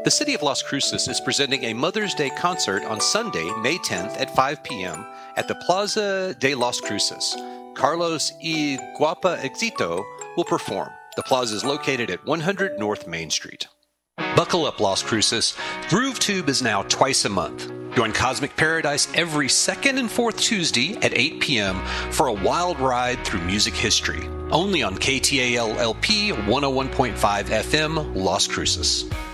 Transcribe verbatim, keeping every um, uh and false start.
The city of Las Cruces is presenting a Mother's Day concert on Sunday, May tenth at five p.m. at the Plaza de Las Cruces. Carlos y Guapa Éxito will perform. The plaza is located at one hundred North Main Street. Buckle up, Las Cruces. GrooveTube is now twice a month. Join Cosmic Paradise every second and fourth Tuesday at eight p.m. for a wild ride through music history. Only on K T A L L P one oh one point five F M, Las Cruces.